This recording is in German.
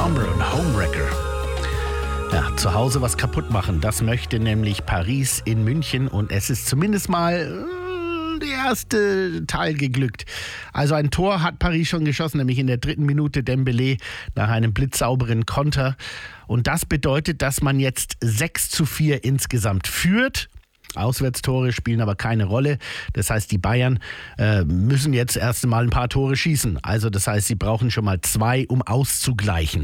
Sommer und Homewrecker. Ja, zu Hause was kaputt machen, das möchte nämlich Paris in München und es ist zumindest mal der erste Teil geglückt. Also ein Tor hat Paris schon geschossen, nämlich in der 3. Minute Dembélé nach einem blitzsauberen Konter. Und das bedeutet, dass man jetzt 6:4 insgesamt führt. Auswärtstore spielen aber keine Rolle. Das heißt, die Bayern müssen jetzt erst einmal ein paar Tore schießen. Also das heißt, sie brauchen schon mal 2, um auszugleichen.